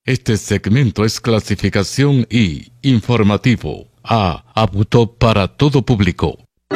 Este segmento es clasificación I, informativo, apto para todo público.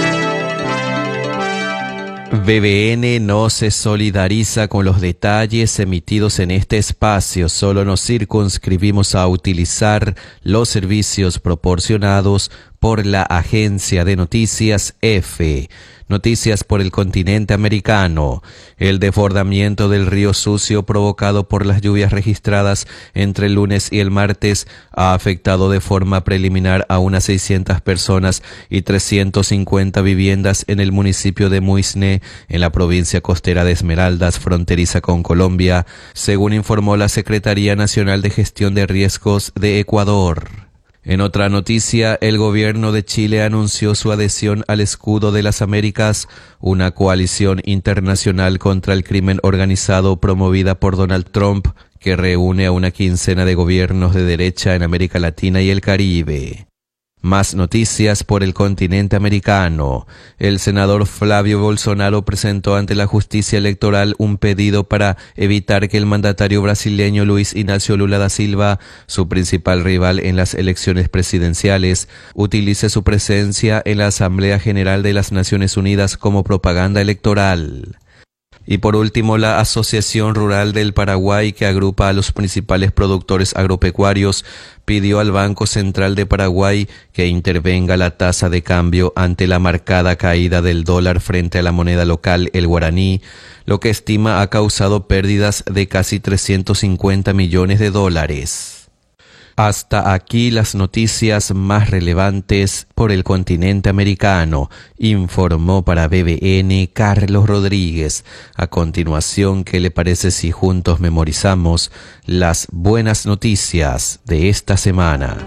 BBN no se solidariza con los detalles emitidos en este espacio, solo nos circunscribimos a utilizar los servicios proporcionados por la agencia de noticias EFE. Noticias por el continente americano. El desbordamiento del río Sucio provocado por las lluvias registradas entre el lunes y el martes ha afectado de forma preliminar a unas 600 personas y 350 viviendas en el municipio de Muisne, en la provincia costera de Esmeraldas, fronteriza con Colombia, según informó la Secretaría Nacional de Gestión de Riesgos de Ecuador. En otra noticia, el gobierno de Chile anunció su adhesión al Escudo de las Américas, una coalición internacional contra el crimen organizado promovida por Donald Trump, que reúne a una quincena de gobiernos de derecha en América Latina y el Caribe. Más noticias por el continente americano. El senador Flavio Bolsonaro presentó ante la justicia electoral un pedido para evitar que el mandatario brasileño Luis Inácio Lula da Silva, su principal rival en las elecciones presidenciales, utilice su presencia en la Asamblea General de las Naciones Unidas como propaganda electoral. Y por último, la Asociación Rural del Paraguay, que agrupa a los principales productores agropecuarios, pidió al Banco Central de Paraguay que intervenga la tasa de cambio ante la marcada caída del dólar frente a la moneda local, el guaraní, lo que estima ha causado pérdidas de casi 350 millones de dólares. Hasta aquí las noticias más relevantes por el continente americano, informó para BBN Carlos Rodríguez. A continuación, ¿qué le parece si juntos memorizamos las buenas noticias de esta semana?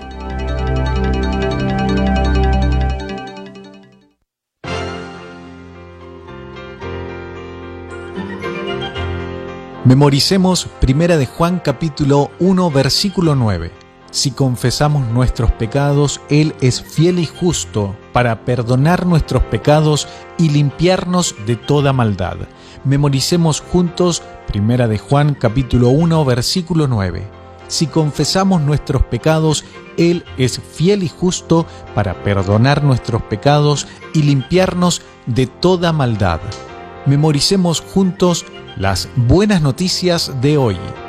Memoricemos 1 de Juan capítulo 1 versículo 9. Si confesamos nuestros pecados, Él es fiel y justo para perdonar nuestros pecados y limpiarnos de toda maldad. Memoricemos juntos 1 de Juan capítulo 1 versículo 9. Si confesamos nuestros pecados, Él es fiel y justo para perdonar nuestros pecados y limpiarnos de toda maldad. Memoricemos juntos las buenas noticias de hoy.